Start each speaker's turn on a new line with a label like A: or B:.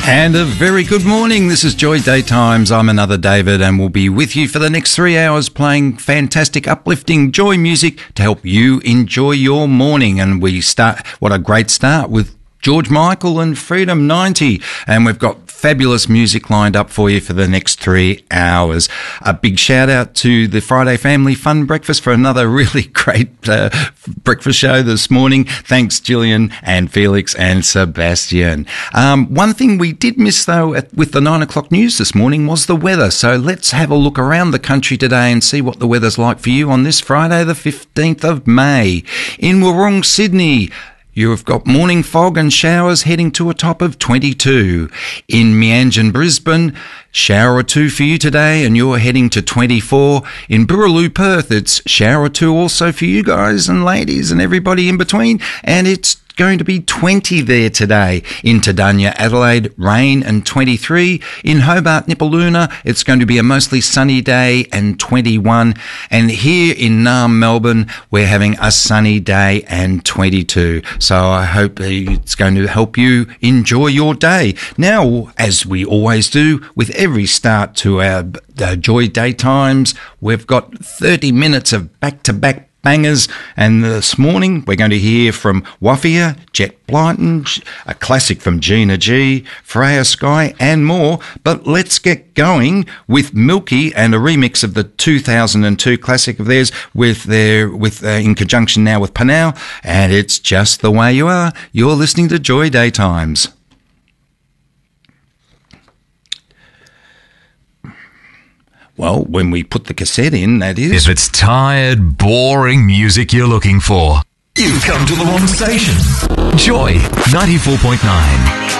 A: And a very good morning. This is Joy Daytimes. I'm another David and we'll be with you for the next 3 hours playing fantastic, uplifting joy music to help you enjoy your morning. And we start, what a great start with George Michael and Freedom 90. And we've got fabulous music lined up for you for the next 3 hours. A big shout out to the Friday Family Fun Breakfast for another really great breakfast show this morning. Thanks, Gillian and Felix and Sebastian. One thing we did miss, though, with the 9 o'clock news this morning was the weather. So let's have a look around the country today and see what the weather's like for you on this Friday, the 15th of May. In Woorong, Sydney, you've got morning fog and showers heading to a top of 22. In Meanjin, Brisbane, shower or two for you today and you're heading to 24. In Boorloo, Perth, it's shower or two also for you guys and ladies and everybody in between. And it's going to be 20 there today. In Tadanya, Adelaide, rain and 23. In Hobart, Nipaluna, it's going to be a mostly sunny day and 21. And here in Naarm, Melbourne, we're having a sunny day and 22. So I hope it's going to help you enjoy your day. Now, as we always do with every start to our Joy Daytimes, we've got 30 minutes of back-to-back bangers, and this morning we're going to hear from Waffia, Jet Blyton, a classic from Gina G, Freya Sky and more. But let's get going with Milky and a remix of the 2002 classic of theirs in conjunction now with Panau, and it's Just the Way You Are. You're listening to Joy Daytimes. Well, when we put the cassette in, that is.
B: If it's tired, boring music you're looking for, you've come to the wrong station. Joy 94.9.